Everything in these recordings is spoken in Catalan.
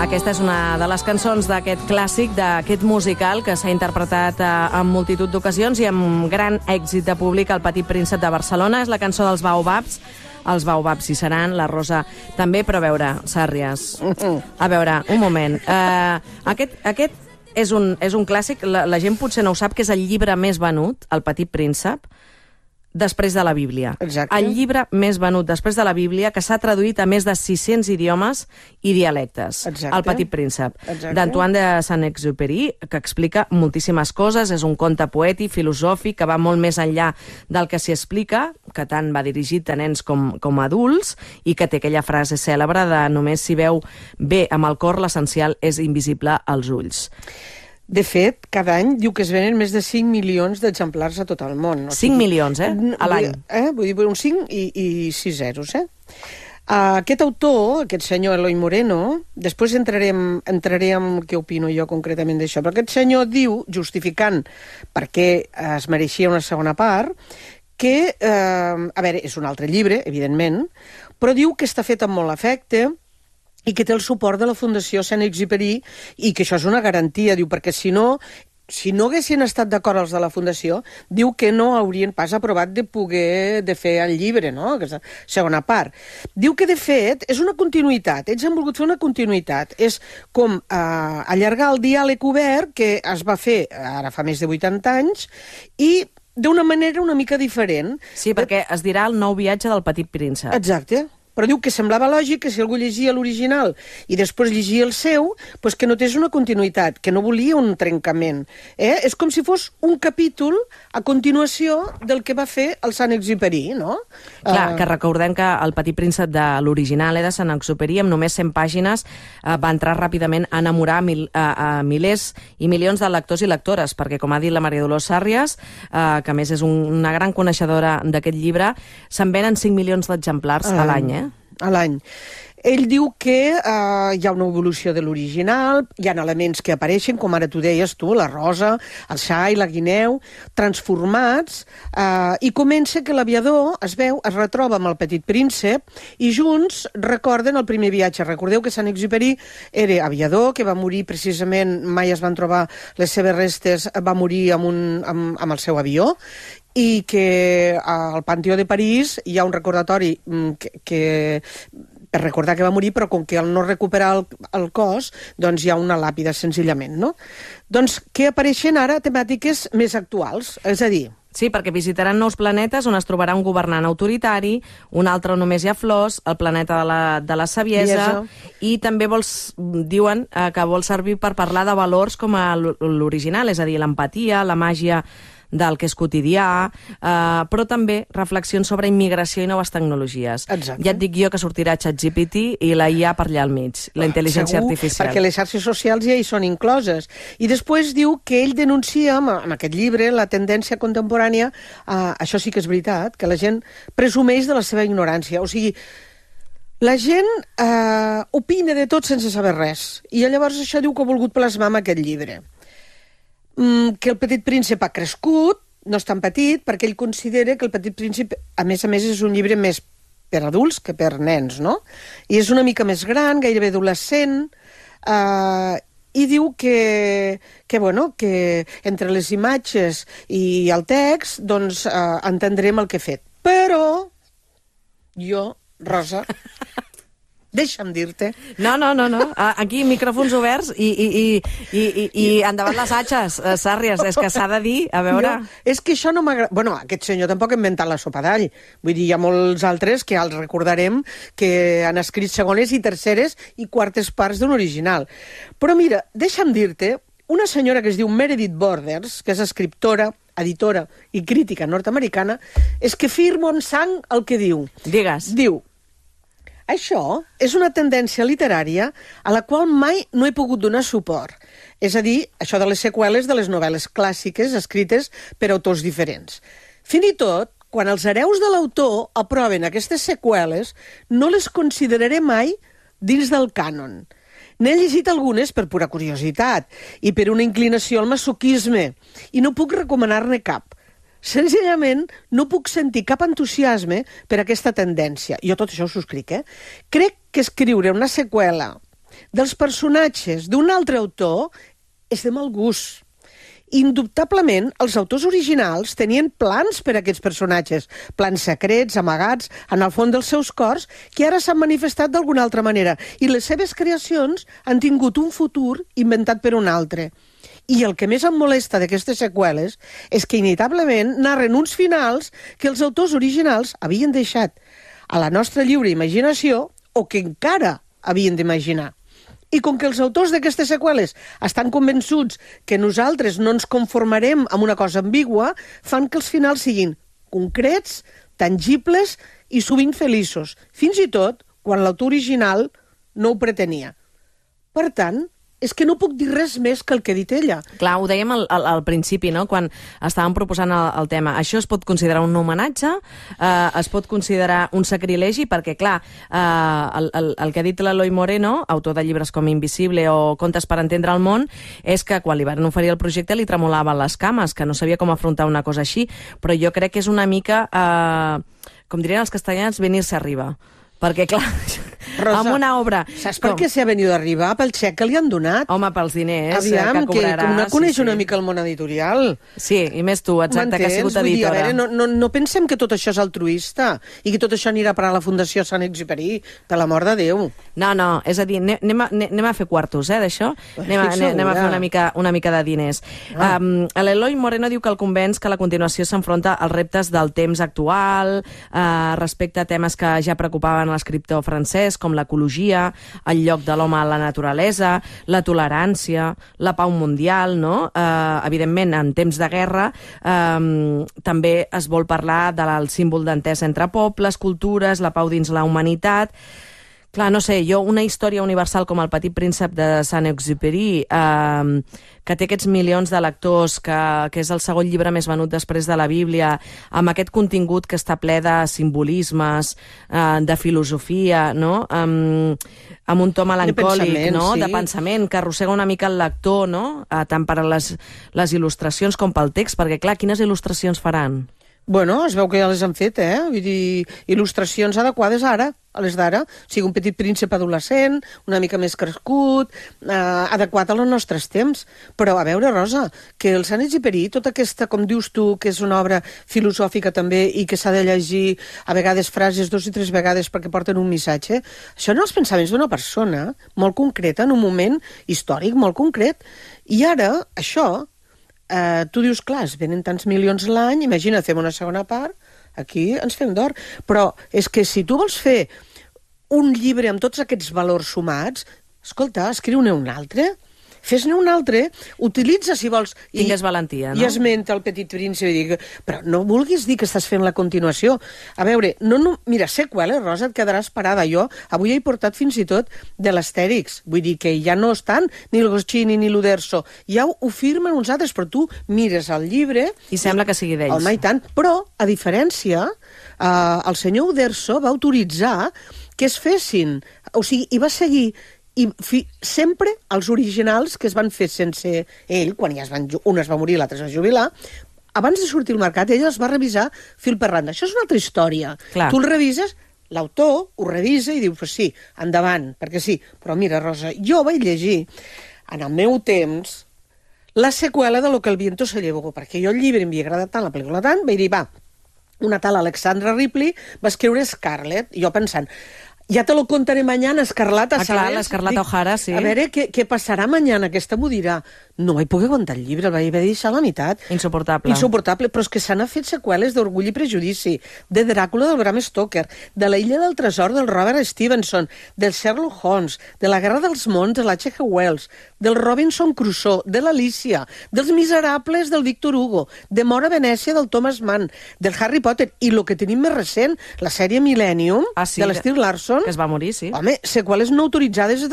Aquesta és una de les cançons d'aquest clàssic, d'aquest musical, que s'ha interpretat en multitud d'ocasions i amb gran èxit de públic al Petit Príncep de Barcelona. És la cançó dels Baobabs. Els Baobabs hi seran, la Rosa també, però a veure, Sàrries, a veure, un moment. Aquest és un clàssic, la gent potser no ho sap, que és el llibre més venut, El Petit Príncep, després de la Bíblia. Exacte. El llibre més venut després de la Bíblia, que s'ha traduït a més de 600 idiomes i dialectes. Exacte. El Petit Príncep, Exacte. d'Antoine de Saint-Exupéry, que explica moltíssimes coses, és un conte poètic, filosòfic, que va molt més enllà del que s'hi explica, que tant va dirigit a nens com a adults, i que té aquella frase cèlebre de només si veu bé amb el cor, l'essencial és invisible als ulls. De fet, cada any diu que es venen més de 5 milions d'exemplars a tot el món. 5 milions, a l'any. Vull dir, un 5 i 6 zeros, Aquest autor, aquest senyor Eloi Moreno, després entrarem què opino jo concretament d'això, però aquest senyor diu, justificant per què es mereixia una segona part, que, a veure, és un altre llibre, evidentment, però diu que està fet amb molt afecte, i que té el suport de la Fundació Saint-Exupéry i que això és una garantia, diu, perquè si no haguessin estat d'acord els de la Fundació, diu que no haurien pas aprovat de fer el llibre, no?, aquesta segona part. Diu que, de fet, és una continuïtat, ells han volgut fer una continuïtat, és com allargar el diàleg obert que es va fer ara fa més de 80 anys i d'una manera una mica diferent. Sí, perquè es dirà el nou viatge del Petit Príncep. Exacte. Però diu que semblava lògic que si algú llegia l'original i després llegia el seu, doncs que notés una continuïtat, que no volia un trencament. És com si fos un capítol a continuació del que va fer el Saint-Exupéry, no? Clar, que recordem que el Petit Príncep de l'original, de Saint-Exupéry, amb només 100 pàgines, va entrar ràpidament a enamorar a milers i milions de lectors i lectores, perquè, com ha dit la Maria Dolors Sàrries, que a més és una gran coneixedora d'aquest llibre, se'n venen 5 milions d'exemplars a l'any, a l'any. Ell diu que hi ha una evolució de l'original, hi ha elements que apareixen, com ara tu deies tu, la rosa, el xai, la guineu, transformats, i comença que l'aviador es retroba amb el Petit Príncep i junts recorden el primer viatge. Recordeu que Saint-Exupéry era aviador, que va morir precisament, mai es van trobar les seves restes, va morir amb el seu avió, i que al Panteó de París hi ha un recordatori per recordar que va morir, però com que al no recuperar el cos, doncs hi ha una làpida, senzillament, no? Doncs que apareixen ara temàtiques més actuals, és a dir... Sí, perquè visitaran nous planetes on es trobarà un governant autoritari, un altre on només hi ha flors, el planeta de la saviesa, i també diuen que vol servir per parlar de valors com a l'original, és a dir, l'empatia, la màgia del que és quotidià, però també reflexions sobre immigració i noves tecnologies. Exacte. Ja et dic jo que sortirà ChatGPT i la IA per allà al mig, la intel·ligència artificial. Perquè les xarxes socials ja hi són incloses. I després diu que ell denuncia amb aquest llibre la tendència contemporània, això sí que és veritat, que la gent presumeix de la seva ignorància. O sigui, la gent opina de tot sense saber res. I llavors això diu que ha volgut plasmar amb aquest llibre. Que el Petit Príncep ha crescut, no és tan petit, perquè ell considera que el Petit Príncep, a més, és un llibre més per adults que per nens, no? I és una mica més gran, gairebé adolescent, i diu que entre les imatges i el text, doncs, entendrem el que he fet. Però jo, Rosa... Deixa'm dir-te... No. Aquí micròfons oberts i endavant les atxes, Sàrries. És que s'ha de dir, a veure... És que això no m'agrada... Bueno, aquest senyor tampoc ha inventat la sopa d'all. Vull dir, hi ha molts altres que els recordarem que han escrit segones i terceres i quartes parts d'un original. Però mira, deixa'm dir-te, una senyora que es diu Meredith Borders, que és escriptora, editora i crítica nord-americana, és que firma amb sang el que diu. Digues. Diu: això és una tendència literària a la qual mai no he pogut donar suport. És a dir, això de les seqüeles de les novel·les clàssiques escrites per autors diferents. Fins i tot, quan els hereus de l'autor aproven aquestes seqüeles, no les consideraré mai dins del cànon. N'he llegit algunes per pura curiositat i per una inclinació al masoquisme, i no puc recomanar-ne cap. Senzillament, no puc sentir cap entusiasme per aquesta tendència. Jo tot això ho subscric, Crec que escriure una seqüela dels personatges d'un altre autor és de mal gust. Indubtablement, els autors originals tenien plans per a aquests personatges, plans secrets, amagats, en el fons dels seus cors, que ara s'han manifestat d'alguna altra manera, i les seves creacions han tingut un futur inventat per un altre. I el que més em molesta d'aquestes seqüeles és que inevitablement narren uns finals que els autors originals havien deixat a la nostra lliure imaginació o que encara havien d'imaginar. I com que els autors d'aquestes seqüeles estan convençuts que nosaltres no ens conformarem amb una cosa ambigua, fan que els finals siguin concrets, tangibles i sovint feliços, fins i tot quan l'autor original no ho pretenia. Per tant, és que no puc dir res més que el que ha dit ella. Clar, ho dèiem al principi, no?, quan estàvem proposant el tema. Això es pot considerar un homenatge, es pot considerar un sacrilegi, perquè, clar, el que ha dit l'Eloi Moreno, autor de llibres com Invisible o Contes per entendre el món, és que quan li van oferir el projecte li tremolaven les cames, que no sabia com afrontar una cosa així, però jo crec que és una mica, com dirien els castellans, venir-se arriba. Perquè, clar, Rosa, amb una obra... Saps per què s'ha venit d'arribar? Pel xec que li han donat. Home, pels diners Aviam, que cobrarà. Que no coneix una mica el món editorial. Sí, i més tu, exacte, que ha sigut editora. Vull dir, a veure, no pensem que tot això és altruista i que tot això anirà a parar a la Fundació Sant-Exupéry, per l'amor de Déu. No, és a dir, anem a fer quartos, d'això. Anem a fer una mica de diners. L'Eloi Moreno diu que el convenç que a la continuació s'enfronta als reptes del temps actual, respecte a temes que ja preocupaven l'escriptor francès, com l'ecologia, el lloc de l'home a la naturalesa, la tolerància, la pau mundial, no? Evidentment, en temps de guerra, també es vol parlar del símbol d'entesa entre pobles, cultures, la pau dins la humanitat. Clar, no sé, una història universal com El petit príncep de Saint-Exupéry, que té aquests milions de lectors, que és el segon llibre més venut després de la Bíblia, amb aquest contingut que està ple de simbolismes, de filosofia, no? Amb un to melancòlic, no? De pensament, que arrossega una mica el lector, no? Tant per a les il·lustracions com pel text, perquè, clar, quines il·lustracions faran? Bueno, es veu que ja les han fet, Vull dir, il·lustracions adequades ara, a les d'ara. O sigui, un petit príncep adolescent, una mica més crescut, adequat als nostres temps. Però, a veure, Rosa, que el Saint-Exupéry, tota aquesta, com dius tu, que és una obra filosòfica també i que s'ha de llegir a vegades frases 2 i 3 vegades perquè porten un missatge, això no els pensaments d'una persona molt concreta, en un moment històric molt concret. I ara, això... tu dius, clar, es venen tants milions l'any, imagina, fem una segona part, aquí ens fem d'or. Però és que si tu vols fer un llibre amb tots aquests valors sumats, escolta, escriu-ne un altre, fes-ne un altre, utilitza, si vols... Tingues valentia, no? I esmenta el petit príncep i dic, però no vulguis dir que estàs fent la continuació. A veure, mira, seqüeles, Rosa, et quedaràs parada. Jo avui he portat fins i tot de l'Astèrix. Vull dir que ja no estan ni el Goscinny ni l'Uderzo. Ja ho firmen uns altres, però tu mires el llibre... I sembla que sigui d'ells. Home, i tant. Però, a diferència, el senyor Uderzo va autoritzar que es fessin... O sigui, i va seguir... I sempre els originals que es van fer sense ell, quan ja un es va morir i l'altre es va jubilar, abans de sortir al mercat ell els va revisar fil per randa. Això és una altra història. Clar. Tu el revises, l'autor ho revisa i diu, pues sí, endavant, perquè sí. Però mira, Rosa, jo vaig llegir en el meu temps la seqüela de Lo que el viento se llevó, perquè jo el llibre m'havia agradat tant, la pel·lícula tant, vaig dir, va, una tal Alexandra Ripley va escriure Scarlett, i jo pensant... Ya te lo contaré mañana, Escarlata, ¿sabes? Clar, l'Escarlata O'Hara, sí. A veure, què passarà mañana? Aquesta m'ho dirà. No vaig poder aguantar el llibre, el vaig haver deixat a la meitat. Insuportable. Insuportable, però és que s'han fet seqüeles d'Orgull i Prejudici, de Dràcula del Bram Stoker, de La illa del tresor del Robert Stevenson, del Sherlock Holmes, de La guerra dels mons de l'H.G. Wells, del Robinson Crusoe, de l'Alícia, dels Miserables del Victor Hugo, de Mora Venècia del Thomas Mann, del Harry Potter, i el que tenim més recent, la sèrie Millennium, de l'Stieg Larsson, que es va morir, sí. Home, seqüeles no autoritzades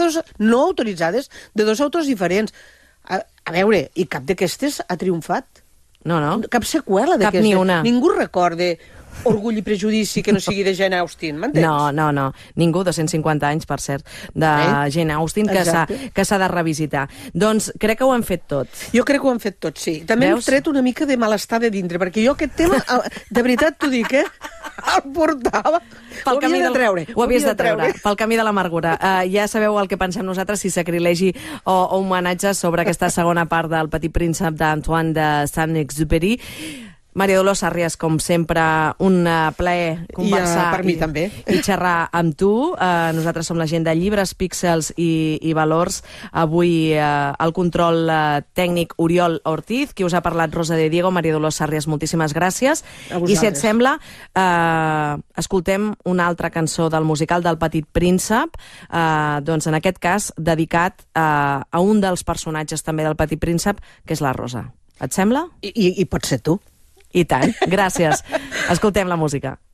de dos autors diferents. A veure, i cap d'aquestes ha triomfat. No. Cap seqüela d'aquestes. Cap ni una. Ningú recorda Orgull i Prejudici que no sigui de Jane Austen, m'entens? No. Ningú, 250 anys, per cert, de Jane Austen, que s'ha de revisitar. Doncs crec que ho han fet tot. Jo crec que ho han fet tot, sí. També hem tret una mica de malestar de dintre, perquè jo aquest tema, de veritat t'ho dic, el portava... Ho havies de treure. Ho havies de treure, pel camí de l'amargura. Ja sabeu el que pensem nosaltres, si sacrilegi o homenatge sobre aquesta segona part del Petit Príncep d'Antoine de Saint-Exupéry. Maria Dolors Sàrries, com sempre, un plaer conversar per mi també. I xerrar amb tu. Nosaltres som la gent de Llibres, Píxels i Valors. Avui el control tècnic Oriol Ortiz, qui us ha parlat Rosa de Diego. Maria Dolors Sàrries, moltíssimes gràcies. I si et sembla, escoltem una altra cançó del musical del Petit Príncep, doncs en aquest cas dedicat a un dels personatges també del Petit Príncep, que és la Rosa. Et sembla? I pot ser tu. I tant, gràcies. Escoltem la música.